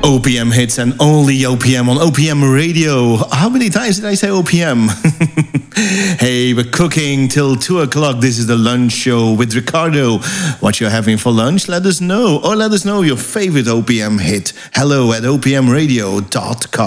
OPM hits and only OPM on OPM radio. How many times did I say OPM? Hey, we're cooking till 2 o'clock. This is the lunch show with Ricardo. What you're having for lunch, let us know. Or let us know your favorite OPM hit. Hello@opmradio.com.